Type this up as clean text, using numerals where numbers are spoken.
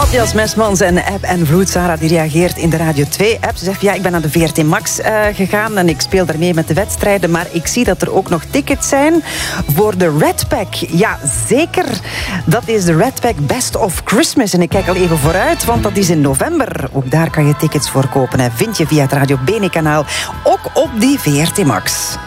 Matthias Mesmans en App en Vloed. Sarah die reageert in de Radio 2-app. Ze zegt, ja, ik ben naar de VRT Max gegaan en ik speel daarmee met de wedstrijden, maar ik zie dat er ook nog tickets zijn voor de Red Pack. Ja, zeker. Dat is de Red Pack Best of Christmas. En ik kijk al even vooruit, want dat is in november. Ook daar kan je tickets voor kopen. En vind je via het Radio Bene kanaal, ook op die VRT Max.